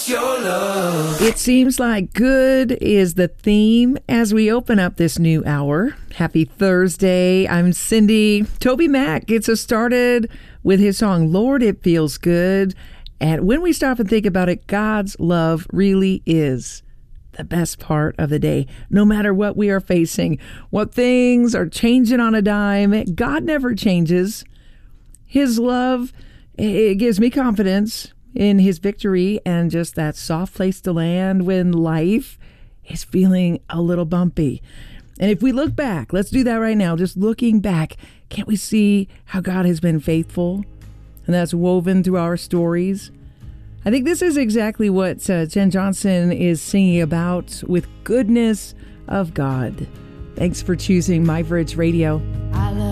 It seems like good is the theme as we open up this new hour. Happy Thursday. I'm Cindy. Toby Mac gets us started with his song, Lord, It Feels Good. And when we stop and think about it, God's love really is the best part of the day. No matter what we are facing, what things are changing on a dime, God never changes. His love, it gives me confidence in his victory and just that soft place to land when life is feeling a little bumpy. And if we look back, let's do that right now. Just looking back, can't we see how God has been faithful? And that's woven through our stories. I think this is exactly what Jen Johnson is singing about with goodness of God. Thanks for choosing My Bridge Radio.